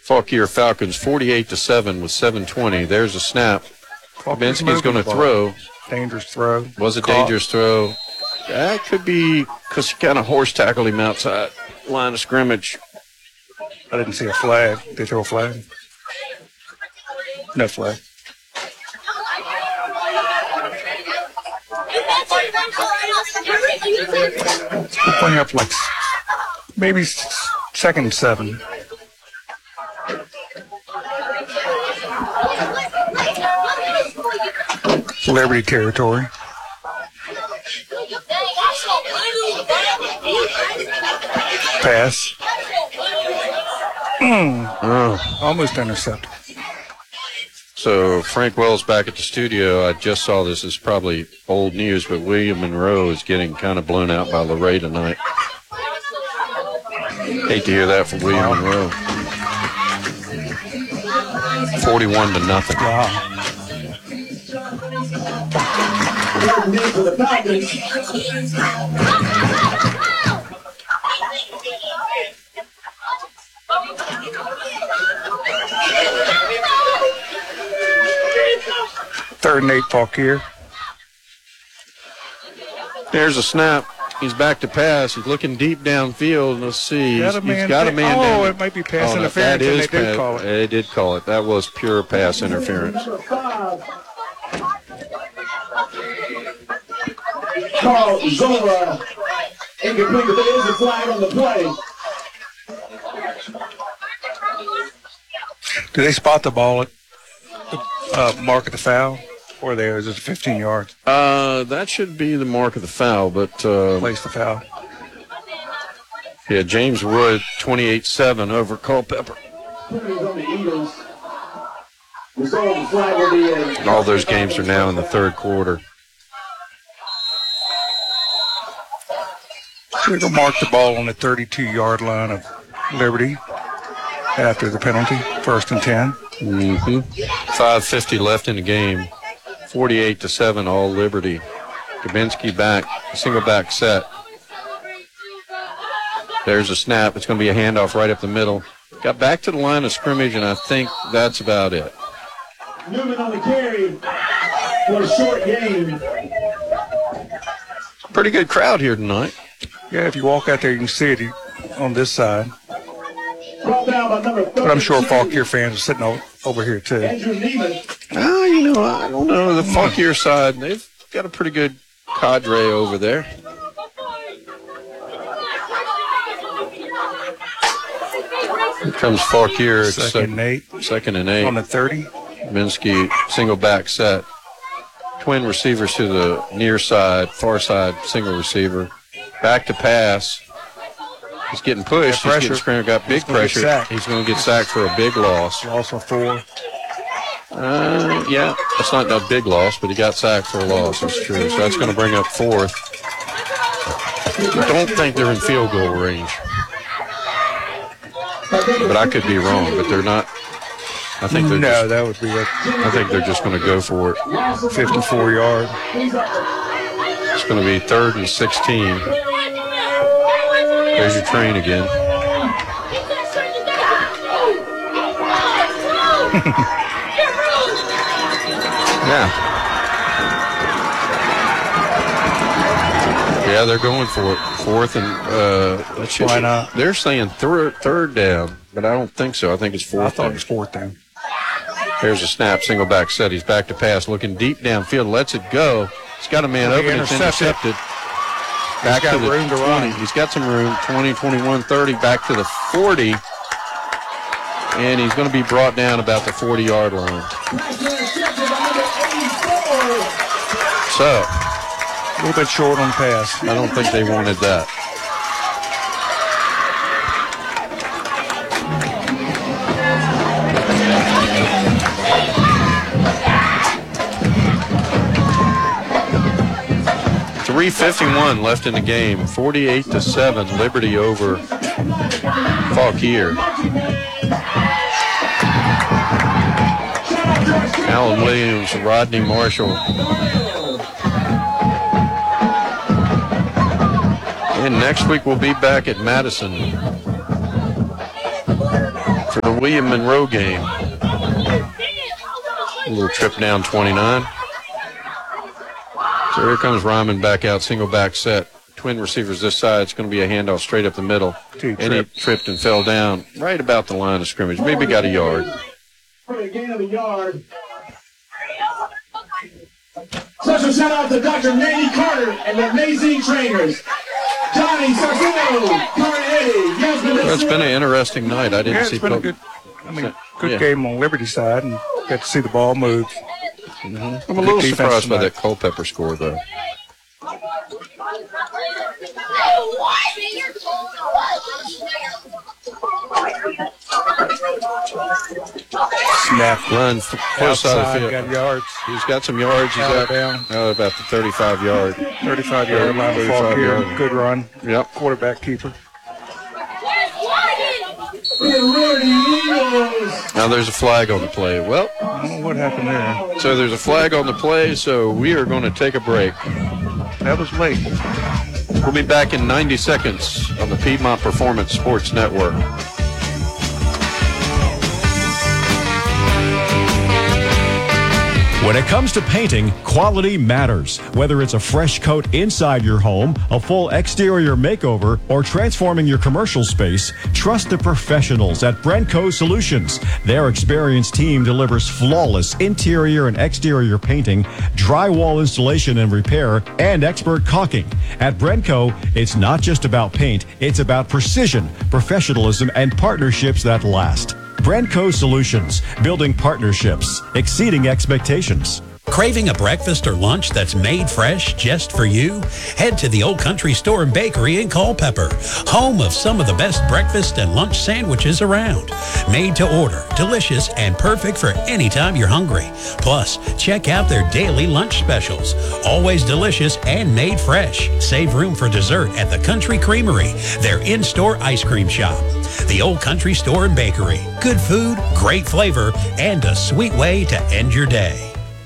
Fauquier Falcons 48-7 with 7:20. There's a snap. Kaminsky's going to throw. Dangerous throw. Was a dangerous throw. That could be because he kind of horse tackled him outside line of scrimmage. I didn't see a flag. Did they throw a flag? No flag. Playing up like maybe second and 7. Liberty territory. Pass. Almost intercepted. So Frank Wells back at the studio. I just saw this is probably old news, but William Monroe is getting kind of blown out by Luray tonight. Hate to hear that from William Monroe. 41-0. Wow. Third and 8, Fauquier. There's a snap. He's back to pass. He's looking deep downfield. Let's see. He's got a man down. Oh, it might be pass interference, and they did call it. They did call it. That was pure pass interference. Carl Zora, incomplete, but there is a flag on the play. Do they spot the ball at the mark of the foul? Or there is it 15 yards? That should be the mark of the foul, but place the foul. Yeah, James Wood 28-7 over Culpeper. All those games are now in the third quarter. They're going to mark the ball on the 32-yard line of Liberty after the penalty, 1st and 10. 5:50 left in the game. 48-7, all Liberty. Kaminsky back, single back set. There's a snap. It's going to be a handoff right up the middle. Got back to the line of scrimmage, and I think that's about it. Newman on the carry for a short game. Pretty good crowd here tonight. Yeah, if you walk out there, you can see it on this side. But I'm sure Fauquier fans are sitting over here, too. I don't know. The Fauquier side, they've got a pretty good cadre over there. Here comes Fauquier. Second and 8. Second and 8. On the 30. Minsky, single back set. Twin receivers to the near side, far side, single receiver. Back to pass. He's getting pushed. He's getting scrambled. Got big pressure. He's going to get sacked for a big loss. Loss of 4. Yeah, that's not a big loss, but he got sacked for a loss. That's true. So that's going to bring up 4th. I don't think they're in field goal range. But I could be wrong, but they're not. I think they're that would be it. I think they're just going to go for it. 54-yard. It's going to be 3rd and 16. There's your train again. Yeah, they're going for it. 4th and why not? They're saying third down, but I don't think so. I think it's 4th. I thought it was 4th down. Here's a snap, single back set. He's back to pass, looking deep downfield, lets it go. He's got a man open. It's intercepted. Back to the room to 20. Run. He's got some room. 20, 21, 30, back to the 40. And he's going to be brought down about the 40-yard line. So, a little bit short on pass. I don't think they wanted that. .351 left in the game. 48-7, Liberty over Fauquier. Alan Williams, Rodney Marshall. And next week we'll be back at Madison. for the William Monroe game. A little trip down 29. So here comes Ryman back out, single back set. Twin receivers this side. It's going to be a handoff straight up the middle. And he tripped and fell down right about the line of scrimmage. Maybe got a yard. For a gain of a yard. Special shout out to Dr. Manny Carter and the amazing trainers. Johnny Sarcino, Carter Eddie, Yasmin. Well, it's been an interesting night. I didn't see. It's been a good game on Liberty side, and got to see the ball move. I'm a little surprised by that Culpeper score, though. Snap. Run close side of the field. Got yards. He's got some yards. He's out down. About the 35-yard. 35-yard line of fall here. Good run. Yep. Quarterback keeper. Now there's a flag on the play. Well, I don't know what happened there. So there's a flag on the play, so we are going to take a break. That was late. We'll be back in 90 seconds on the Piedmont Performance Sports Network. When it comes to painting, quality matters. Whether it's a fresh coat inside your home, a full exterior makeover, or transforming your commercial space, trust the professionals at Brenco Solutions. Their experienced team delivers flawless interior and exterior painting, drywall installation and repair, and expert caulking. At Brenco, it's not just about paint, it's about precision, professionalism, and partnerships that last. Brenco Solutions, building partnerships, exceeding expectations. Craving a breakfast or lunch that's made fresh just for you? Head to the Old Country Store and Bakery in Culpeper, home of some of the best breakfast and lunch sandwiches around. Made to order, delicious, and perfect for any time you're hungry. Plus, check out their daily lunch specials. Always delicious and made fresh. Save room for dessert at the Country Creamery, their in-store ice cream shop. The Old Country Store and Bakery. Good food, great flavor, and a sweet way to end your day.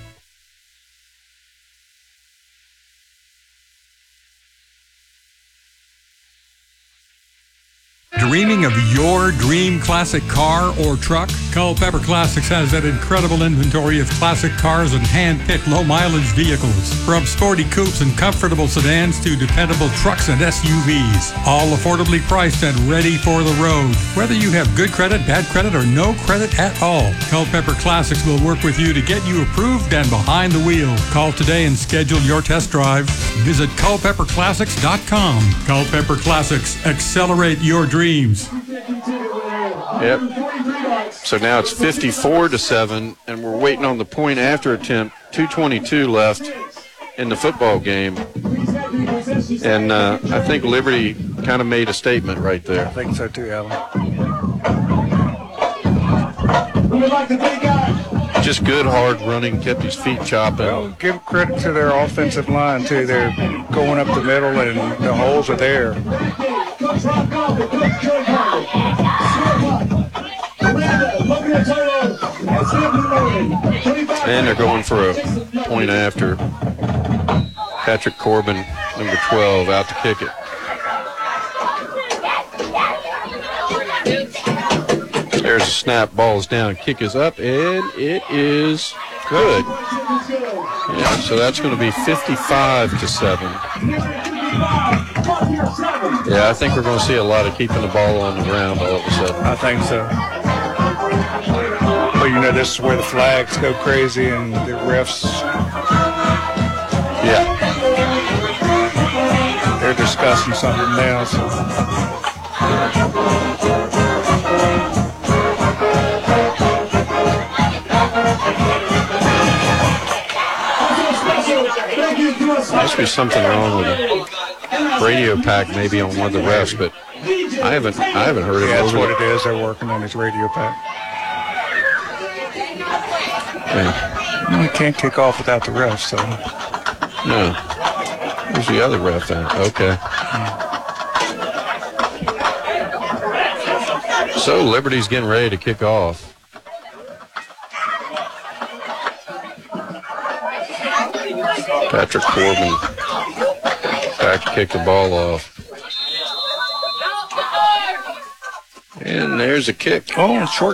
Dreaming of your dream classic car or truck? Culpeper Classics has that incredible inventory of classic cars and hand-picked low-mileage vehicles. From sporty coupes and comfortable sedans to dependable trucks and SUVs. All affordably priced and ready for the road. Whether you have good credit, bad credit, or no credit at all, Culpeper Classics will work with you to get you approved and behind the wheel. Call today and schedule your test drive. Visit culpepperclassics.com. Culpeper Classics. Accelerate your dreams. Yep. So now it's 54-7, and we're waiting on the point after attempt. 2:22 left in the football game. And I think Liberty kind of made a statement right there. I think so too, Alan. Just good, hard running, kept his feet chopping. Well, give credit to their offensive line, too. They're going up the middle, and the holes are there. And they're going for a point after. Patrick Corbin, number 12, out to kick it. There's a snap, ball's down, kick is up, and it is good. Yeah, so that's going to be 55-7. Yeah, I think we're going to see a lot of keeping the ball on the ground all of a sudden. I think so. But, you know, this is where the flags go crazy and the refs. Yeah. They're discussing something else. Must be something wrong with the radio pack, maybe on one of the refs, but I haven't heard it. Yeah, that's what it is. They're working on his radio pack. Yeah. We can't kick off without the refs, so. No. Where's the other ref at? Okay. So Liberty's getting ready to kick off. Patrick Corbin back to kick the ball off. And there's a kick. Oh, short